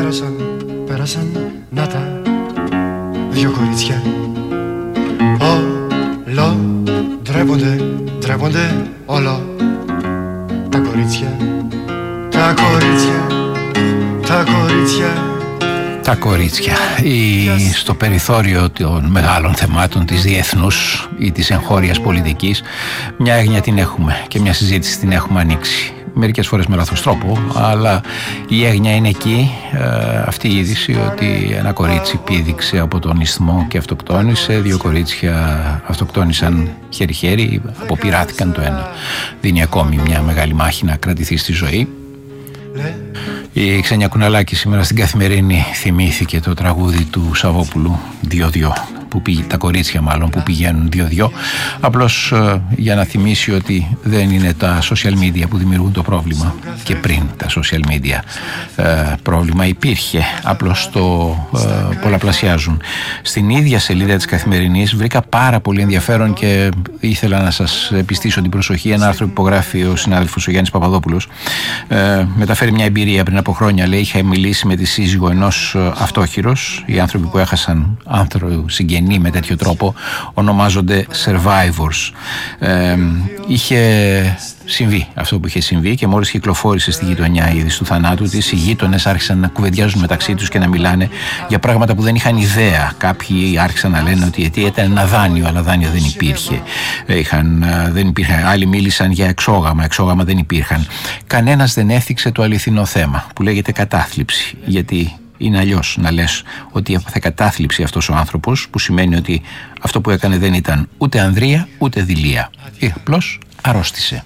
Πέρασαν να τα δυο κορίτσια. Όλο ντρέπονται όλο. Τα κορίτσια. Τα κορίτσια στο περιθώριο των μεγάλων θεμάτων της διεθνούς ή της εγχώριας πολιτικής, μια έγνοια την έχουμε και μια συζήτηση την έχουμε ανοίξει. Μερικές φορές με λάθος τρόπο, αλλά η έγνοια είναι εκεί, αυτή η είδηση ότι ένα κορίτσι πήδηξε από τον ισθμό και αυτοκτόνησε, δύο κορίτσια αυτοκτόνησαν χέρι-χέρι, αποπειράθηκαν το ένα. Δίνει ακόμη μια μεγάλη μάχη να κρατηθεί στη ζωή. Η Ξένια Κουναλάκη σήμερα στην Καθημερινή θυμήθηκε το τραγούδι του Σαββόπουλου, 2-2, τα κορίτσια μάλλον που πηγαίνουν 2-2, απλώς για να θυμίσει ότι δεν είναι τα social media που δημιουργούν το πρόβλημα, και πριν τα social media πρόβλημα υπήρχε, απλώς το πολλαπλασιάζουν. Στην ίδια σελίδα της Καθημερινής βρήκα πάρα πολύ ενδιαφέρον και ήθελα να σας επιστήσω την προσοχή, ένα άρθρο που υπογράφει ο συνάδελφος ο Γιάννης Παπαδόπουλος. Μεταφέρει μια εμπειρία πριν από χρόνια, λέει, είχα μιλήσει με τη σύζυγο ενός αυτόχειρος. Οι άνθρωποι που έχασαν συγγενή με τέτοιο τρόπο ονομάζονται survivors. Είχε συμβεί αυτό που είχε συμβεί και μόλις κυκλοφόρησε στη γειτονιά η είδηση του θανάτου της, οι γείτονες άρχισαν να κουβεντιάζουν μεταξύ τους και να μιλάνε για πράγματα που δεν είχαν ιδέα. Κάποιοι άρχισαν να λένε ότι η αιτία ήταν ένα δάνειο, αλλά δάνειο δεν υπήρχε. Δεν υπήρχε. Άλλοι μίλησαν για εξόγαμα δεν υπήρχαν. Κανένας δεν έθιξε το αληθινό θέμα που λέγεται κατάθλιψη, γιατί είναι αλλιώς να λες ότι έπαθε κατάθλιψη αυτός ο άνθρωπος, που σημαίνει ότι αυτό που έκανε δεν ήταν ούτε ανδρεία ούτε δειλία. Απλώς αρρώστησε.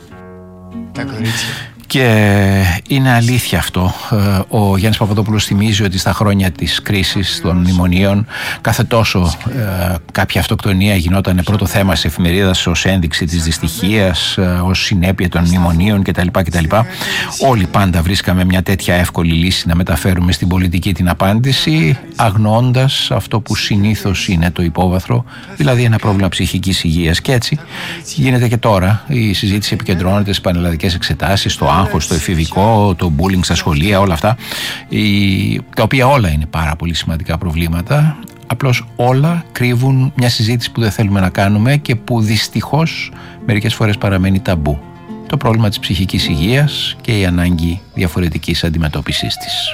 Και είναι αλήθεια αυτό. Ο Γιάννης Παπαδόπουλος θυμίζει ότι στα χρόνια της κρίσης των μνημονίων κάθε τόσο κάποια αυτοκτονία γινόταν πρώτο θέμα σε εφημερίδας ως ένδειξη της δυστυχίας, ως συνέπεια των μνημονίων κτλ. Όλοι πάντα βρίσκαμε μια τέτοια εύκολη λύση να μεταφέρουμε στην πολιτική την απάντηση, αγνοώντας αυτό που συνήθως είναι το υπόβαθρο, δηλαδή ένα πρόβλημα ψυχικής υγείας. Και έτσι γίνεται και τώρα. Η συζήτηση επικεντρώνεται στις πανελλαδικές εξετάσεις, στο άγχος, το εφηβικό, το bullying στα σχολεία, όλα αυτά, τα οποία όλα είναι πάρα πολύ σημαντικά προβλήματα. Απλώς όλα κρύβουν μια συζήτηση που δεν θέλουμε να κάνουμε και που δυστυχώς μερικές φορές παραμένει ταμπού. Το πρόβλημα της ψυχικής υγείας και η ανάγκη διαφορετικής αντιμετώπισης της.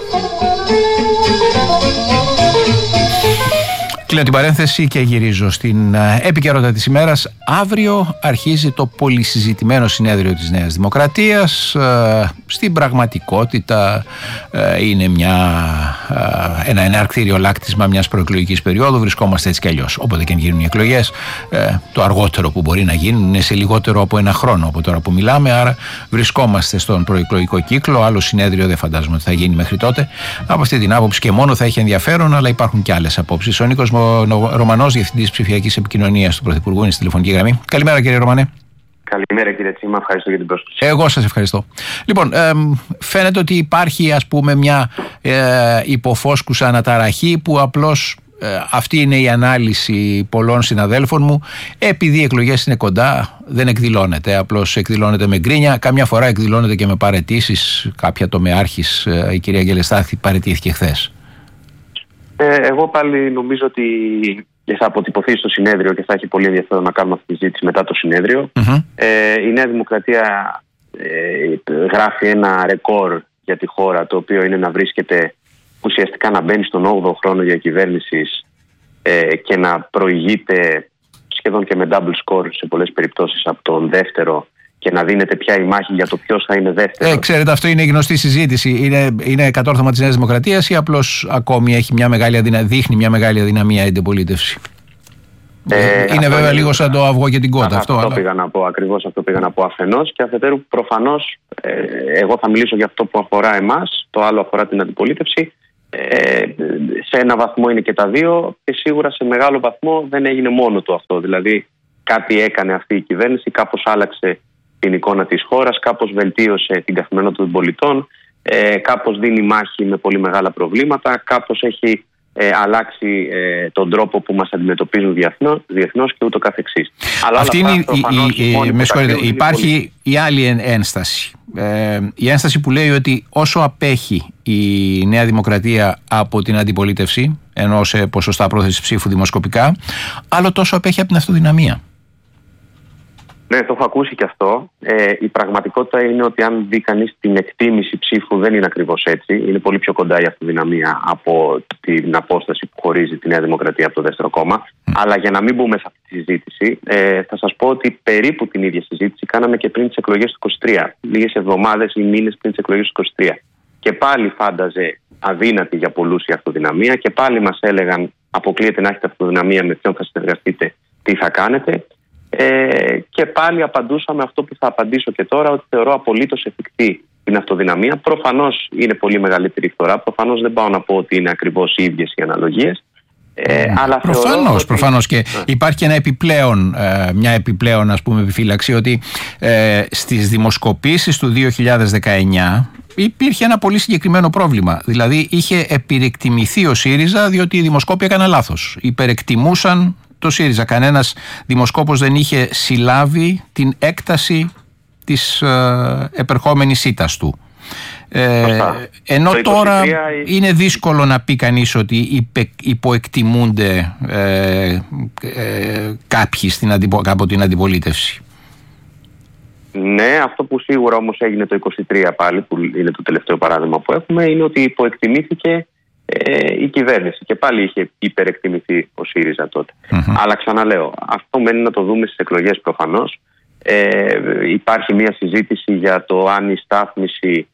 Κλείνω την παρένθεση και γυρίζω στην επικαιρότητα της ημέρας. Αύριο αρχίζει το πολυσυζητημένο συνέδριο της Νέας Δημοκρατίας. Στην πραγματικότητα είναι ένα εναρκτήριο λάκτισμα μιας προεκλογικής περίοδου. Βρισκόμαστε έτσι κι αλλιώς. Όποτε και αν γίνουν οι εκλογές, το αργότερο που μπορεί να γίνουν είναι σε λιγότερο από ένα χρόνο από τώρα που μιλάμε. Άρα βρισκόμαστε στον προεκλογικό κύκλο. Άλλο συνέδριο δεν φαντάζομαι ότι θα γίνει μέχρι τότε. Από αυτή την άποψη και μόνο θα έχει ενδιαφέρον, αλλά υπάρχουν και άλλες απόψεις. Ο Νίκος Ρωμανός, Διευθυντής Ψηφιακής Επικοινωνίας του Πρωθυπουργού, είναι στη τηλεφωνική γραμμή. Καλημέρα, κύριε Ρωμανέ. Καλημέρα, κύριε Τσίμα, ευχαριστώ για την πρόσκληση. Εγώ σας ευχαριστώ. Λοιπόν, φαίνεται ότι υπάρχει, ας πούμε, μια υποφόσκουσα αναταραχή που απλώς αυτή είναι η ανάλυση πολλών συναδέλφων μου. Επειδή οι εκλογές είναι κοντά, δεν εκδηλώνεται. Απλώς εκδηλώνεται με γκρίνια. Καμιά φορά εκδηλώνεται και με παραιτήσεις. Κάποια τομεάρχης, η κυρία Γελεστάθη, παραιτήθηκε χθες. Εγώ πάλι νομίζω ότι θα αποτυπωθεί στο συνέδριο και θα έχει πολύ ενδιαφέρον να κάνουμε αυτή τη συζήτηση μετά το συνέδριο. Η Νέα Δημοκρατία γράφει ένα ρεκόρ για τη χώρα, το οποίο είναι να βρίσκεται ουσιαστικά να μπαίνει στον 8ο χρόνο διακυβέρνησης και να προηγείται σχεδόν και με double score σε πολλές περιπτώσεις από τον δεύτερο, και να δίνεται πια η μάχη για το ποιος θα είναι δεύτερο. Ξέρετε, αυτό είναι γνωστή συζήτηση. Είναι κατόρθωμα της Νέας Δημοκρατίας ή απλώς ακόμη έχει δείχνει μια μεγάλη αδυναμία η αντιπολίτευση? Είναι βέβαια λίγο σαν το αυγό και την κότα. Ακριβώς αυτό πήγα να πω αφενός, και αφετέρου προφανώς εγώ θα μιλήσω για αυτό που αφορά εμάς, το άλλο αφορά την αντιπολίτευση. Σε ένα βαθμό είναι και τα δύο, και σίγουρα σε μεγάλο βαθμό δεν έγινε μόνο του αυτό. Δηλαδή κάτι έκανε αυτή η κυβέρνηση, κάπως άλλαξε την εικόνα της χώρας, κάπως βελτίωσε την καθημερινότητα των πολιτών, κάπως δίνει μάχη με πολύ μεγάλα προβλήματα, κάπως έχει αλλάξει τον τρόπο που μας αντιμετωπίζουν διεθνώς και ούτω καθεξής. Αλλά αυτή είναι υπάρχει η άλλη ένσταση. Η ένσταση που λέει ότι όσο απέχει η Νέα Δημοκρατία από την αντιπολίτευση, ενώ σε ποσοστά πρόθεσης ψήφου δημοσκοπικά, άλλο τόσο απέχει από την αυτοδυναμία. Ναι, το έχω ακούσει και αυτό. Η πραγματικότητα είναι ότι αν δει κανείς την εκτίμηση ψήφου, δεν είναι ακριβώς έτσι. Είναι πολύ πιο κοντά η αυτοδυναμία από την απόσταση που χωρίζει τη Νέα Δημοκρατία από το δεύτερο κόμμα. Αλλά για να μην μπούμε σε αυτή τη συζήτηση, θα σας πω ότι περίπου την ίδια συζήτηση κάναμε και πριν τις εκλογές του 23. Λίγες εβδομάδες ή μήνες πριν τις εκλογές του 23. Και πάλι φάνταζε αδύνατη για πολλούς η αυτοδυναμία και πάλι μας έλεγαν αποκλείεται να έχετε αυτοδυναμία, με ποιον θα συνεργαστείτε, τι θα κάνετε. Και πάλι απαντούσαμε αυτό που θα απαντήσω και τώρα, ότι θεωρώ απολύτως εφικτή την αυτοδυναμία. Προφανώς είναι πολύ μεγαλύτερη η φθορά. Προφανώς δεν πάω να πω ότι είναι ακριβώς οι ίδιες οι αναλογίες. Αλλά προφανώς και υπάρχει και μια επιπλέον ας πούμε επιφύλαξη ότι στις δημοσκοπήσεις του 2019 υπήρχε ένα πολύ συγκεκριμένο πρόβλημα. Δηλαδή είχε επιρεκτιμηθεί ο ΣΥΡΙΖΑ διότι οι δημοσκόποι έκαναν λάθος. Υπερεκτιμούσαν το ΣΥΡΙΖΑ. Κανένας δημοσκόπος δεν είχε συλλάβει την έκταση της επερχόμενης ήττας του. Ενώ τώρα είναι δύσκολο να πει κανείς ότι υποεκτιμούνται κάποιοι από την αντιπολίτευση. Ναι, αυτό που σίγουρα όμως έγινε το 23 πάλι, που είναι το τελευταίο παράδειγμα που έχουμε, είναι ότι υποεκτιμήθηκε η κυβέρνηση και πάλι είχε υπερεκτιμηθεί ο ΣΥΡΙΖΑ τότε. Αλλά ξαναλέω, αυτό μένει να το δούμε στις εκλογές προφανώς. Υπάρχει μια συζήτηση για το αν η στάθμιση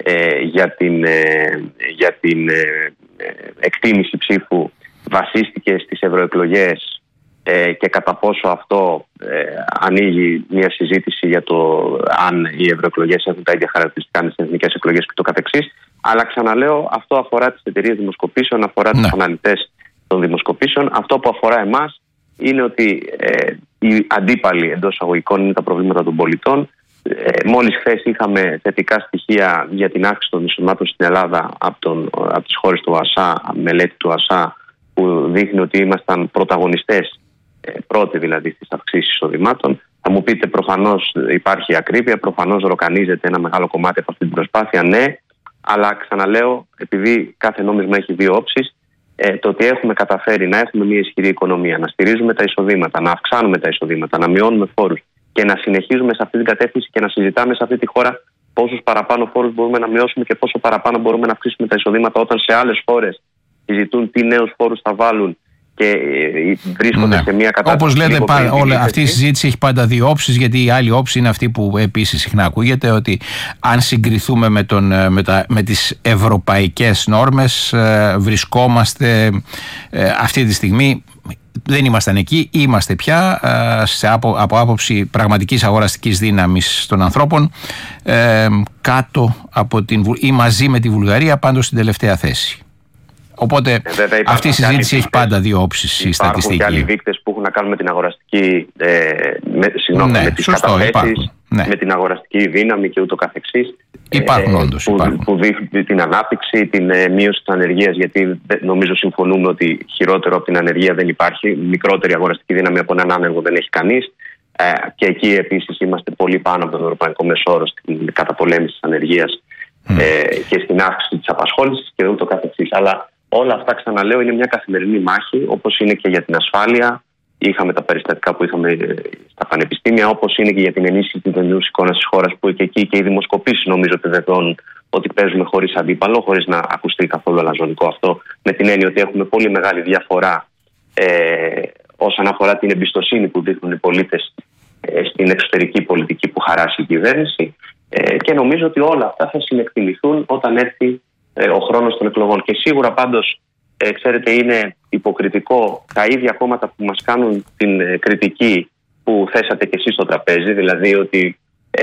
για την εκτίμηση ψήφου βασίστηκε στις ευρωεκλογές και κατά πόσο αυτό ανοίγει μια συζήτηση για το αν οι ευρωεκλογές έχουν τα ίδια χαρακτηριστικά με τις εθνικές εκλογές και το καθεξής. Αλλά ξαναλέω, αυτό αφορά τις εταιρείες δημοσκοπήσεων, αφορά τους αναλυτές των δημοσκοπήσεων. Αυτό που αφορά εμάς είναι ότι οι αντίπαλοι εντός εισαγωγικών είναι τα προβλήματα των πολιτών. Μόλις χθες είχαμε θετικά στοιχεία για την αύξηση των εισοδημάτων στην Ελλάδα από τις χώρες του ΟΑΣΑ, μελέτη του ΟΑΣΑ που δείχνει ότι ήμασταν πρωταγωνιστές, πρώτοι δηλαδή στις αυξήσεις εισοδημάτων. Θα μου πείτε προφανώς υπάρχει ακρίβεια, προφανώς ροκανίζεται ένα μεγάλο κομμάτι από αυτή την προσπάθεια, ναι, αλλά ξαναλέω, επειδή κάθε νόμισμα έχει δύο όψεις, το ότι έχουμε καταφέρει να έχουμε μια ισχυρή οικονομία, να στηρίζουμε τα εισοδήματα, να αυξάνουμε τα εισοδήματα, να μειώνουμε φόρους και να συνεχίζουμε σε αυτή την κατεύθυνση και να συζητάμε σε αυτή τη χώρα πόσους παραπάνω φόρους μπορούμε να μειώσουμε και πόσο παραπάνω μπορούμε να αυξήσουμε τα εισοδήματα, όταν σε άλλες χώρες συζητούν τι νέους φόρους θα βάλουν και βρίσκονται σε μια κατάσταση. Όπως λέτε, αυτή η συζήτηση έχει πάντα δύο όψεις, γιατί η άλλη όψη είναι αυτή που επίσης συχνά ακούγεται, ότι αν συγκριθούμε με τις ευρωπαϊκές νόρμες, βρισκόμαστε αυτή τη στιγμή. Δεν ήμασταν εκεί, είμαστε πια από άποψη πραγματικής αγοραστικής δύναμης των ανθρώπων κάτω από ή μαζί με τη Βουλγαρία, πάντως στην τελευταία θέση. Οπότε αυτή η συζήτηση έχει πάντα δύο όψεις η στατιστική. Υπάρχουν και άλλοι δείκτες που έχουν να κάνουν με την αγοραστική με τις καταθέσεις, με την αγοραστική δύναμη και ούτω καθεξής. Υπάρχουν όντως. Που δείχνουν την ανάπτυξη, την μείωση της ανεργίας, γιατί νομίζω συμφωνούμε ότι χειρότερο από την ανεργία δεν υπάρχει. Μικρότερη αγοραστική δύναμη από έναν άνεργο δεν έχει κανείς. Και εκεί επίσης είμαστε πολύ πάνω από τον ευρωπαϊκό μεσόρο στην καταπολέμηση της ανεργίας και στην αύξηση της απασχόλησης και ούτω καθεξής. Αλλά όλα αυτά, ξαναλέω, είναι μια καθημερινή μάχη, όπως είναι και για την ασφάλεια. Είχαμε τα περιστατικά που είχαμε στα πανεπιστήμια, όπως είναι και για την ενίσχυση της δημιουργικής εικόνας της χώρας, που και εκεί και οι δημοσκοπήσεις νομίζω επιβεβαιώνουν ότι παίζουμε χωρίς αντίπαλο, χωρίς να ακουστεί καθόλου αλαζονικό αυτό, με την έννοια ότι έχουμε πολύ μεγάλη διαφορά όσον αφορά την εμπιστοσύνη που δείχνουν οι πολίτες στην εξωτερική πολιτική που χαράσει η κυβέρνηση. Και νομίζω ότι όλα αυτά θα συνεκτιμηθούν όταν έρθει ο χρόνος των εκλογών. Και σίγουρα πάντως, ξέρετε, είναι υποκριτικό τα ίδια κόμματα που μας κάνουν την κριτική που θέσατε και εσείς στο τραπέζι, δηλαδή ότι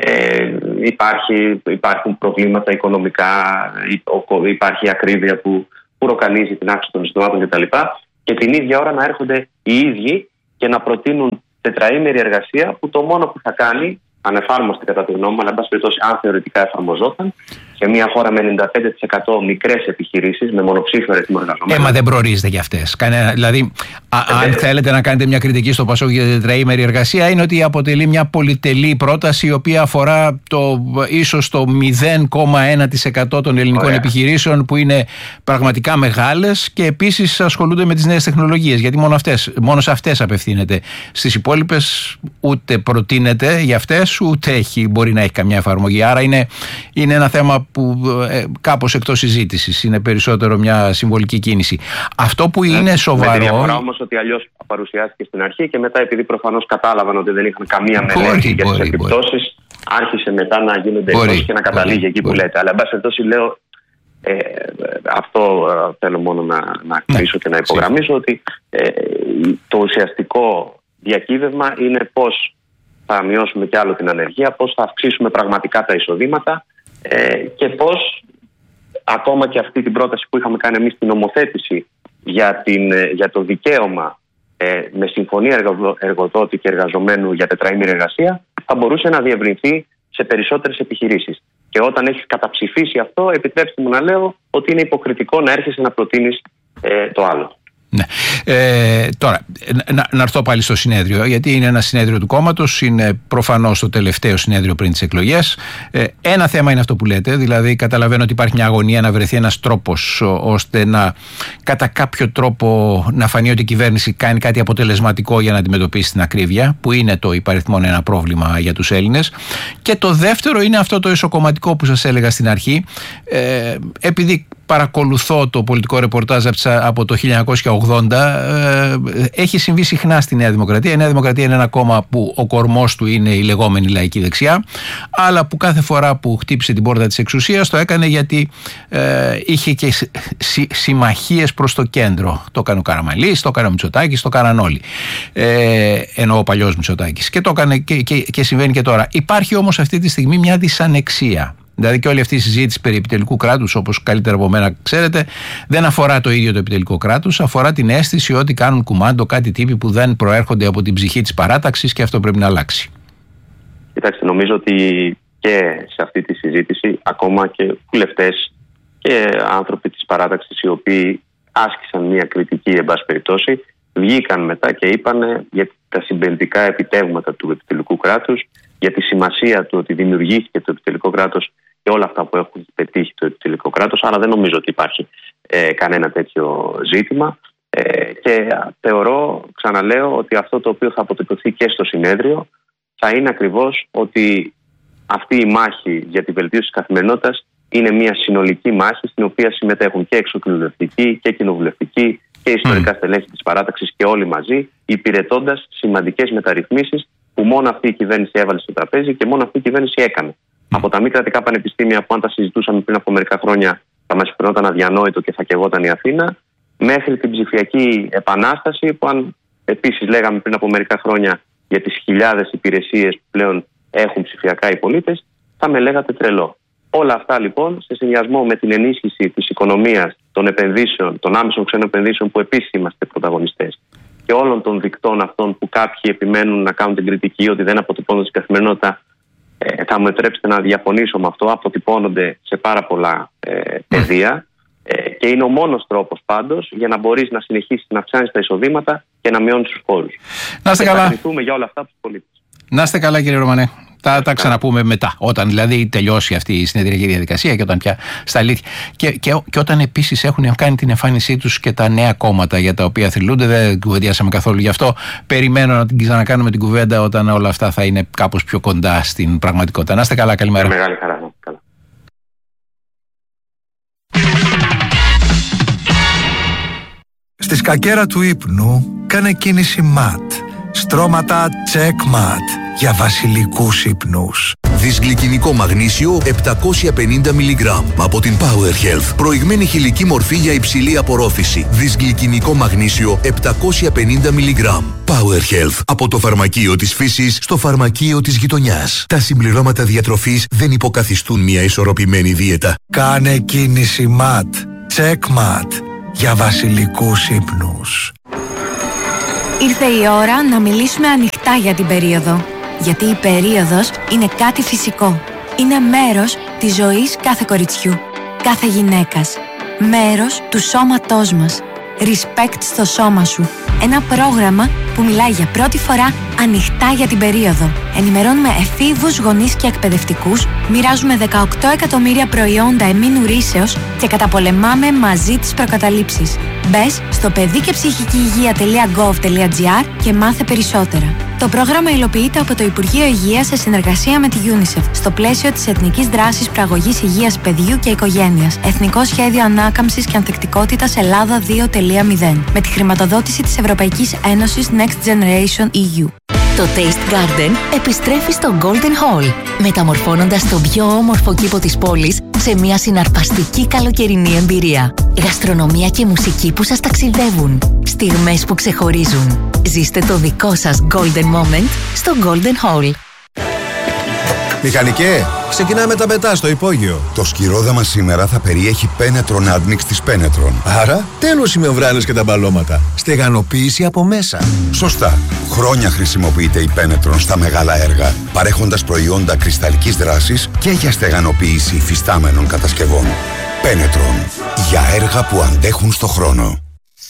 υπάρχουν προβλήματα οικονομικά, υπάρχει ακρίβεια που ροκανίζει την αύξηση των εισοδημάτων κτλ. Και την ίδια ώρα να έρχονται οι ίδιοι και να προτείνουν τετραήμερη εργασία, που το μόνο που θα κάνει, ανεφάρμοστη κατά τη γνώμη μου, αλλά εν πάση περιπτώσει αν θεωρητικά εφαρμοζόταν, σε μια χώρα με 95% μικρές επιχειρήσεις, με μονοψήφιο αριθμό εργαζομένων. Μα δεν προορίζεται για αυτές. Δηλαδή, αν θέλετε να κάνετε μια κριτική στο ΠΑΣΟΚ για την τετραήμερη εργασία, είναι ότι αποτελεί μια πολυτελή πρόταση, η οποία αφορά ίσως το 0,1% των ελληνικών επιχειρήσεων, που είναι πραγματικά μεγάλες, και επίσης ασχολούνται με τις νέες τεχνολογίες. Γιατί μόνο σε αυτές απευθύνεται. Στις υπόλοιπες ούτε προτείνεται για αυτές, ούτε μπορεί να έχει καμιά εφαρμογή. Άρα είναι ένα θέμα που κάπως εκτός συζήτησης. Είναι περισσότερο μια συμβολική κίνηση. Αυτό που είναι σοβαρό. Με τη διαφορά όμως ότι αλλιώς παρουσιάστηκε στην αρχή και μετά, επειδή προφανώς κατάλαβαν ότι δεν είχαν καμία μελέτη για τις επιπτώσεις, άρχισε μετά να γίνονται εκδόσεις και να καταλήγει εκεί που λέτε. Αλλά εν πάση περιπτώσει λέω, αυτό θέλω μόνο να κλείσω και να υπογραμμίσω, ότι το ουσιαστικό διακύβευμα είναι πώς θα μειώσουμε κι άλλο την ανεργία, πώς θα αυξήσουμε πραγματικά τα εισοδήματα και πώς ακόμα και αυτή την πρόταση που είχαμε κάνει εμείς στην νομοθέτηση για το δικαίωμα με συμφωνία εργοδότη και εργαζομένου για τετραήμερη εργασία θα μπορούσε να διευρυνθεί σε περισσότερες επιχειρήσεις. Και όταν έχεις καταψηφίσει αυτό, επιτρέψτε μου να λέω ότι είναι υποκριτικό να έρχεσαι να προτείνεις το άλλο. Ναι. Τώρα, να έρθω πάλι στο συνέδριο, γιατί είναι ένα συνέδριο του κόμματος, είναι προφανώς το τελευταίο συνέδριο πριν τις εκλογές. Ένα θέμα είναι αυτό που λέτε, δηλαδή καταλαβαίνω ότι υπάρχει μια αγωνία να βρεθεί ένας τρόπος ώστε να, κατά κάποιο τρόπο, να φανεί ότι η κυβέρνηση κάνει κάτι αποτελεσματικό για να αντιμετωπίσει την ακρίβεια, που είναι το υπαριθμόν ένα πρόβλημα για τους Έλληνες. Και το δεύτερο είναι αυτό το εσωκομματικό που σας έλεγα στην αρχή, επειδή παρακολουθώ το πολιτικό ρεπορτάζ από το 1980, έχει συμβεί συχνά στη Νέα Δημοκρατία. Η Νέα Δημοκρατία είναι ένα κόμμα που ο κορμός του είναι η λεγόμενη λαϊκή δεξιά, αλλά που κάθε φορά που χτύπησε την πόρτα της εξουσίας το έκανε γιατί είχε και συμμαχίες προς το κέντρο. Το έκανε ο Καραμανλής, το έκανε ο Μητσοτάκης, το έκαναν όλοι. Εννοώ ο παλιός Μητσοτάκης. Και το έκανε και συμβαίνει και τώρα. Υπάρχει όμως αυτή τη στιγμή μια δυσανεξία. Δηλαδή και όλη αυτή η συζήτηση περί επιτελικού κράτους, όπως καλύτερα από μένα ξέρετε, δεν αφορά το ίδιο το επιτελικό κράτος, αφορά την αίσθηση ότι κάνουν κουμάντο κάτι τύποι που δεν προέρχονται από την ψυχή της παράταξης, και αυτό πρέπει να αλλάξει. Κοιτάξτε, νομίζω ότι και σε αυτή τη συζήτηση ακόμα και βουλευτές και άνθρωποι της παράταξης, οι οποίοι άσκησαν μια κριτική, εν πάση περιπτώσει, βγήκαν μετά και είπαν για τα συμπεριληπτικά επιτεύγματα του επιτελικού κράτους, για τη σημασία του ότι δημιουργήθηκε το επιτελικό κράτος και όλα αυτά που έχουν πετύχει το επιτελικό κράτος. Άρα δεν νομίζω ότι υπάρχει κανένα τέτοιο ζήτημα. Και θεωρώ, ξαναλέω, ότι αυτό το οποίο θα αποτυπωθεί και στο συνέδριο θα είναι ακριβώς ότι αυτή η μάχη για τη βελτίωση της καθημερινότητας είναι μια συνολική μάχη, στην οποία συμμετέχουν και εξοκοινοβουλευτικοί και κοινοβουλευτικοί και ιστορικά στελέχη της παράταξης και όλοι μαζί, υπηρετώντας σημαντικές μεταρρυθμίσεις που μόνο αυτή η κυβέρνηση έβαλε στο τραπέζι και μόνο αυτή η κυβέρνηση έκανε. Από τα μη κρατικά πανεπιστήμια που, αν τα συζητούσαμε πριν από μερικά χρόνια, θα μας φαινόταν αδιανόητο και θα καιγόταν η Αθήνα, μέχρι την ψηφιακή επανάσταση, που αν επίσης λέγαμε πριν από μερικά χρόνια για τις χιλιάδες υπηρεσίες που πλέον έχουν ψηφιακά οι πολίτες, θα με λέγατε τρελό. Όλα αυτά λοιπόν, σε συνδυασμό με την ενίσχυση της οικονομίας, των επενδύσεων, των άμεσων ξένων επενδύσεων, που επίσης είμαστε πρωταγωνιστές, και όλων των δικτών αυτών που κάποιοι επιμένουν να κάνουν την κριτική ότι δεν αποτυπώνονται στην καθημερινότητα, θα μου επιτρέψετε να διαφωνήσω με αυτό, αποτυπώνονται σε πάρα πολλά πεδία και είναι ο μόνος τρόπος πάντως για να μπορείς να συνεχίσεις να αυξάνεις τα εισοδήματα και να μειώνεις τους φόρους. Να είστε καλά. Να ευχηθούμε για όλα αυτά τους πολίτες. Να είστε καλά, κύριε Ρωμανέ. Τα ξαναπούμε μετά, όταν δηλαδή τελειώσει αυτή η συνεδριακή διαδικασία και όταν πια στα αλήθεια. Και όταν επίσης έχουν κάνει την εμφάνισή τους και τα νέα κόμματα για τα οποία θρυλούνται, δεν κουβεντιάσαμε καθόλου γι' αυτό. Περιμένω να την ξανακάνουμε την κουβέντα όταν όλα αυτά θα είναι κάπως πιο κοντά στην πραγματικότητα. Να είστε καλά, καλημέρα. Μεγάλη χαρά. Καλά. Στη σκακέρα του ύπνου κάνε κίνηση MAT. Στρώματα Checkmat για βασιλικούς ύπνους. Δυσγλυκινικό μαγνήσιο 750 mg από την Power Health. Προηγμένη χηλική μορφή για υψηλή απορρόφηση. Δυσγλυκινικό μαγνήσιο 750 mg. Power Health. Από το φαρμακείο της φύσης στο φαρμακείο της γειτονιάς. Τα συμπληρώματα διατροφής δεν υποκαθιστούν μια ισορροπημένη δίαιτα. Κάνε κίνηση MAT. Checkmat για βασιλικούς ύπνους. Ήρθε η ώρα να μιλήσουμε ανοιχτά για την περίοδο. Γιατί η περίοδος είναι κάτι φυσικό. Είναι μέρος της ζωής κάθε κοριτσιού, κάθε γυναίκας. Μέρος του σώματός μας. Respect στο σώμα σου. Ένα πρόγραμμα που μιλάει για πρώτη φορά ανοιχτά για την περίοδο. Ενημερώνουμε εφήβους, γονείς και εκπαιδευτικούς, μοιράζουμε 18 εκατομμύρια προϊόντα εμμήνου ρύσεως και καταπολεμάμε μαζί τις προκαταλήψεις. Μπες στο παιδικεψυχικηυγεία.gov.gr και μάθε περισσότερα. Το πρόγραμμα υλοποιείται από το Υπουργείο Υγείας σε συνεργασία με τη UNICEF στο πλαίσιο της Εθνικής Δράσης Προαγωγής Υγείας Παιδιού και Οικογένειας. Εθνικό Σχέδιο Ανάκαμψης και Ανθεκτικότητας Ελλάδα 2.0. Με τη χρηματοδότηση της Ευρωπαϊκής Ένωσης Next Generation EU. Το Taste Garden επιστρέφει στο Golden Hall, μεταμορφώνοντας τον πιο όμορφο κήπο της πόλης σε μια συναρπαστική καλοκαιρινή εμπειρία. Γαστρονομία και μουσική που σας ταξιδεύουν. Στιγμές που ξεχωρίζουν. Ζήστε το δικό σας Golden Moment στο Golden Hall. Μηχανικέ, ξεκινάμε τα πετά στο υπόγειο. Το σκυρόδεμα σήμερα θα περιέχει Penetron Admix της Penetron. Άρα, τέλος οι μεμβράνες και τα μπαλώματα. Στεγανοποίηση από μέσα. Σωστά. Χρόνια χρησιμοποιείται η Penetron στα μεγάλα έργα, παρέχοντας προϊόντα κρυσταλλικής δράσης και για στεγανοποίηση υφιστάμενων κατασκευών. Penetron. Για έργα που αντέχουν στο χρόνο.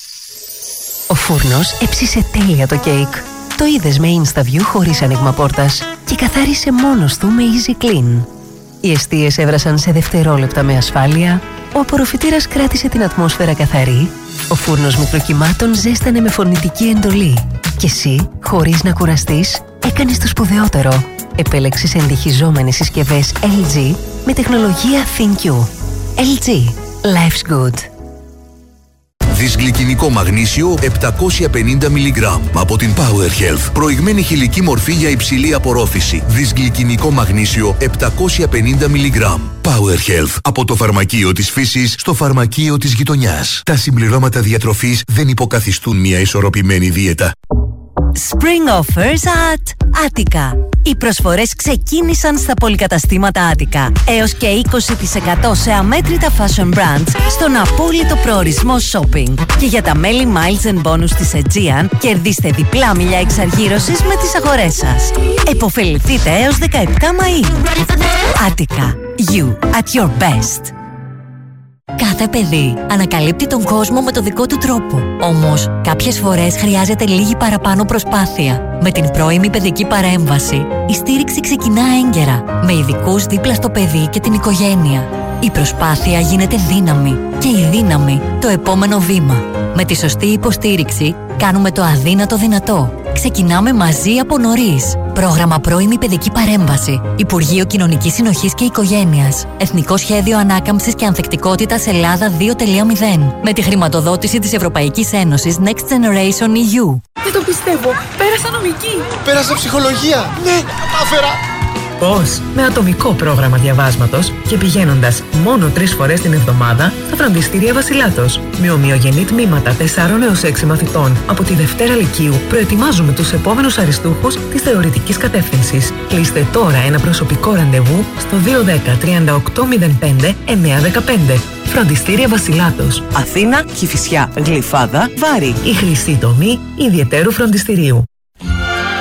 Ο φούρνος έψισε τέλεια το κέικ. Το είδες με InstaView χωρίς άνοιγμα πόρτας και καθάρισε μόνος του με Easy Clean. Οι εστίες έβρασαν σε δευτερόλεπτα με ασφάλεια, ο απορροφητήρας κράτησε την ατμόσφαιρα καθαρή, ο φούρνος μικροκυμάτων ζέστανε με φωνητική εντολή και εσύ, χωρίς να κουραστείς, έκανες το σπουδαιότερο. Επέλεξες εντυχιζόμενες συσκευές LG με τεχνολογία ThinQ. LG. Life's good. Δυσγλυκινικό μαγνήσιο 750 mg από την Power Health. Προηγμένη χηλική μορφή για υψηλή απορρόφηση. Δυσγλυκινικό μαγνήσιο 750 mg. Power Health. Από το φαρμακείο της φύσης στο φαρμακείο της γειτονιάς. Τα συμπληρώματα διατροφής δεν υποκαθιστούν μια ισορροπημένη δίαιτα. Spring offers at Attica. Οι προσφορές ξεκίνησαν στα πολυκαταστήματα Attica. Έως και 20% σε αμέτρητα fashion brands στον απόλυτο προορισμό shopping. Και για τα μέλη Miles and Bonus της Aegean, κερδίστε διπλά μίλια εξαργύρωσης με τις αγορές σας. Εποφεληθείτε έως 17 Μαΐου. Attica. You at your best. Κάθε παιδί ανακαλύπτει τον κόσμο με το δικό του τρόπο. Όμως, κάποιες φορές χρειάζεται λίγη παραπάνω προσπάθεια. Με την πρώιμη παιδική παρέμβαση, η στήριξη ξεκινά έγκαιρα, με ειδικούς δίπλα στο παιδί και την οικογένεια. Η προσπάθεια γίνεται δύναμη και η δύναμη το επόμενο βήμα. Με τη σωστή υποστήριξη, κάνουμε το αδύνατο δυνατό. Ξεκινάμε μαζί από νωρίς. Πρόγραμμα πρώιμη παιδική παρέμβαση. Υπουργείο Κοινωνικής Συνοχής και Οικογένειας. Εθνικό Σχέδιο Ανάκαμψης και Ανθεκτικότητας Ελλάδα 2.0. Με τη χρηματοδότηση της Ευρωπαϊκής Ένωσης Next Generation EU. Δεν το πιστεύω. Πέρασα νομική. Πέρασα ψυχολογία. Ναι, κατάφερα. Πώς? Με ατομικό πρόγραμμα διαβάσματος και πηγαίνοντας μόνο 3 φορές την εβδομάδα στα φροντιστήρια Βασιλάτος. Με ομοιογενή τμήματα 4 έως 6 μαθητών από τη Δευτέρα Λυκείου προετοιμάζουμε τους επόμενους αριστούχους της θεωρητικής κατεύθυνσης. Κλείστε τώρα ένα προσωπικό ραντεβού στο 210 3805 915. Φροντιστήρια Βασιλάτος. Αθήνα, Κηφισιά, Γλυφάδα, Βάρη. Η χρυσή τομή ιδιαιτέρου φροντιστηρίου.